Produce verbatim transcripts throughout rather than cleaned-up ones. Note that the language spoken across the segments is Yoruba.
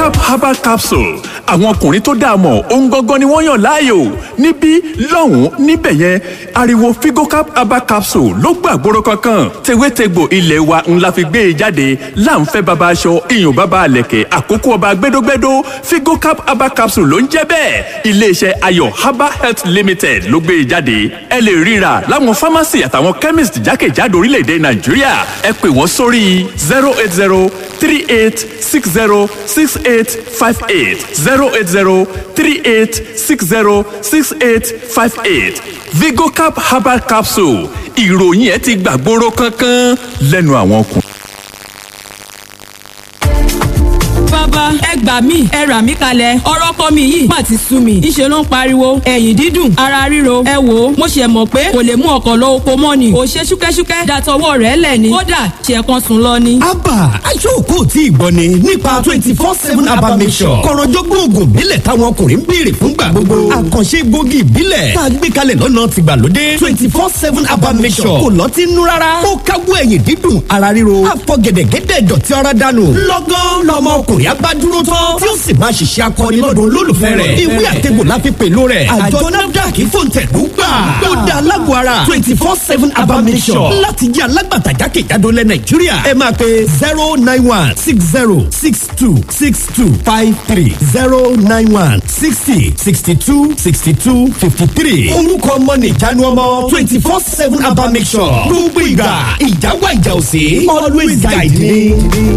Vigocap herbal capsule àwọn ọkùnrin tó dáa mọ̀ ohun gangan ni wọ́n yàn láàyò níbí lọ́hùn-ún níbẹ̀ yẹn ariwo Vigocap herbal capsule ló gbàgbóró kankan tewétegbò ilé wa ńlá fi gbé e jáde láǹfẹ́ baba aṣọ iyùn baba àlẹ̀kẹ̀ àkókò ọba gbẹdógbẹdó Vigocap herbal capsule ló ń jẹ́ bẹ́ẹ̀ iléeṣẹ́ ayọ̀ herbal health limited ló gbé e jáde ẹ lè ríra láwọn pharmacy àtàwọn chemist jákèjádò orílẹ̀-èdè nàìjíríà ẹ pè wọ́n sórí zero eight zero three eight six zero six eight five eight zero eight zero three eight six zero six eight five eight Vigocap herbal capsule ìròyìn ẹ ti gbàgbóró kankan lẹ́nu àwọn ọkùnrin. bàbá ẹ gbà mí ẹ rà mí kalẹ̀ ọ̀rọ̀ kọ́ mi yìí má ti sú mi ìṣe ló ń pariwo ẹ̀yìn dídùn ara ríro ẹ wò ó mo ṣe mọ̀ pé kò lè mú ọkọ̀ lọ oko mọ́ ni ò ṣe ṣúkẹ́ṣúkẹ́ dàtọwọ́ rẹ̀ lẹ̀ ni kódà ṣe kan sùn lọ ni. abba aṣọ́kò tí ìgbọ́ ni nípa twenty four seven abba mission kọ̀rọ̀jọ́gbọ́n oògùn ìbílẹ̀ táwọn ọkùnrin ń béèrè fún gbà gbogbo àkànṣe egbògi ìbílẹ̀ tá a gbé kalẹ̀ lọ́nà tìgbàlódé twenty four seven abba mission kò lọ́tí nú rárá ó káwọ́ ẹ̀yìn dídùn ara ríro àfọ̀gẹ̀dẹ̀gẹ̀dẹ̀ dọ̀tí ara dànù lọ́gán lọ́mọ ọkùnrin agbádúró tán tí ó sì máa ṣiṣẹ́ akọni lọ́dún olólùfẹ́ rẹ̀ ìwé àtẹ̀gbò la fi pèlò rẹ̀ àjọ nafdac fòǹtẹ̀lú gbà ó dá alágbó ara twenty four seven abamisọ̀ láti jẹ́ alágbàtà jákèjádò lẹ̀ nàìjíríà ẹ máa pe zero nine one six zero six two six two five three zero nine one sixty sixty two sixty two fifty three orúkọ ọmọ nìjánu ọmọ twenty four seven abamisọ̀ gbogbo ìgbà ìjáwá ìjà òsè always guide me.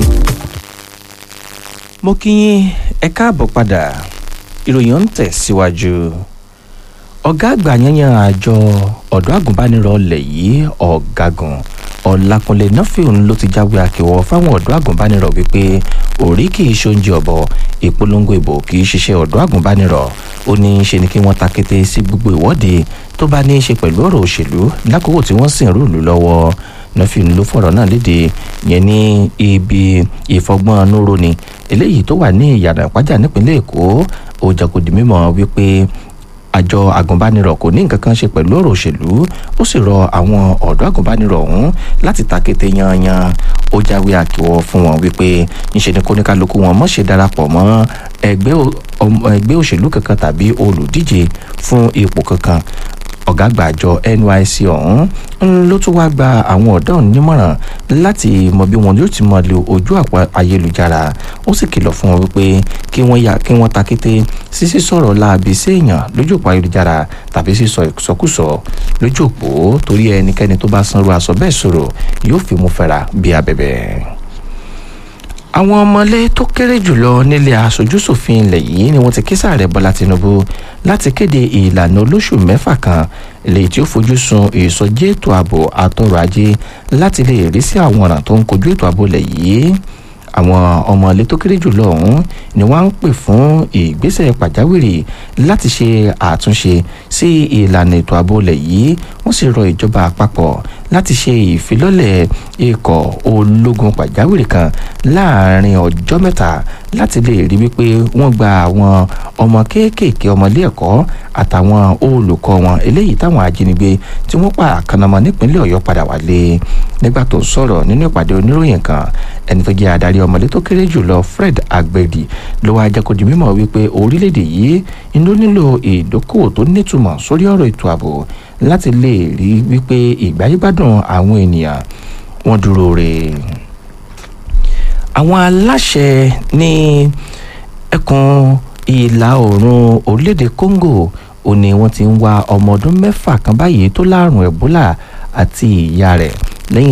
mo kí yín ẹ káàbọ̀ padà ìròyìn ń tẹ̀síwájú ọ̀gá àgbà yanyan àjọ ọ̀dọ́ àgùnbánirọ̀ ilẹ̀ yìí ọ̀gágun ọ̀làkúnlé nọ́fẹ̀ọ́n ló ti jáwé àkèwọ́ fáwọn ọ̀dọ́ àgùnbánirọ̀ wípé orí kì í ṣoúnjẹ ọ̀bọ ìpolongo ìbò kì í ṣiṣẹ́ ọ̀dọ́ àgùnbánirọ̀ ó ní í ṣe ni kí wọ́n ta kété sí gbogbo ìwọ́de tó bá ní í ṣe pẹ̀lú ọ̀rọ̀ òṣèlú lákòókò tí wọ́n sì ń rúùlù lọ́wọ́ nọ́fẹ̀ọ́n ló fọ̀rọ̀ náà léde yẹn ní ibi ìfọgbọ́n núro ni eléyìí tó wà ní ìyànà ìpájà nípínlẹ̀ èkó ó jẹ́ kó di mímọ̀ wípé àjọ àgùnbánirọ̀ kò ní nǹkan kan ṣe pẹ̀lú ọ̀rọ̀ òṣèlú ó sì rọ àwọn ọ̀dọ́ àgùnbánirọ̀ ọ̀hún láti ta kété yanyan ó jáwé àkíwọ́ fún wọn wípé níṣe ni kóníkálukú wọn mọ̀ ṣe darapọ̀ mọ́ ẹgbẹ́ òṣèlú kankan tàbí olùdíje fún ipò kankan ọ̀gá àgbà àjọ N Y C ọ̀hún ló tún wá gba àwọn ọ̀dọ́ nímọ̀ràn láti mọ bí wọn yóò ti mọ lo ojú àpò ayélujára ó sì kìlọ̀ fún wọn wípé kí wọ́n ya kí wọ́n ta kété sí sísọ̀rọ̀ láabi sí èèyàn lójú òpó ayélujára tàbí sísọ ìsọkúsọ lójú òpó torí ẹnikẹ́ni tó bá sanwó aṣọ bẹ́ẹ̀ sọ̀rọ̀ yóò fi mú fẹ́ra bí abẹ́bẹ́. àwọn ọmọlé tó kéré jùlọ nílé aṣojúṣòfin ilẹ̀ yìí ni wọ́n ti ké sáàrẹ̀ Bọ́lá Tinubu láti kéde ìlànà olóṣù mẹ́fà kan èyí tí ó fojú sun ìsọjí ètò ààbò àtọrọ̀ ajé láti lè rí sí àwọn ọ̀ràn tó ń kojú ètò ààbò ilẹ̀ yìí àwọn ọmọlé tó kéré jùlọ ọ̀hún ni wọ́n ń pè fún ìgbésẹ̀ pàjáwìrì láti ṣe àtúnṣe sí ìlànà ètò ààbò ilẹ̀ yìí wọ́n sì rọ ìjọba àpapọ̀ láti ṣe ìfilọ́lẹ̀ ikọ̀ ológun pàjáwìrì kan láàrin ọjọ́ mẹ́ta láti lè rí wípé wọ́n gba àwọn ọmọ kéékèèké ọmọlé ẹ̀kọ́ àtàwọn olùkọ́ wọn eléyìí táwọn ajínigbé tí wọ́n pa àkànnàmọ́ nípínlẹ̀ Ọ̀yọ́ padà wálé nígbà tó sọ̀rọ̀ nínú ìpàdé oníròyìn kan ẹni tó jẹ́ adarí ọmọlé tó kéré jùlọ Fred Agbedi ló wá jẹ́ kó di mímọ̀ wípé orílẹ̀-èdè yìí inú nílò ìdókòwò tó nítumọ̀ sórí ọ̀rọ̀ ètò ààbò láti lè rí wípé ìgbáyégbádùn àwọn ènìyàn wọn dúró re. àwọn aláṣẹ ní ẹkùn ìlà oòrùn orílẹ̀-èdè Congo ó ní wọ́n ti ń wá ọmọ ọdún mẹ́fà kan báyìí tó láàrùn Ebola àti ìyá rẹ̀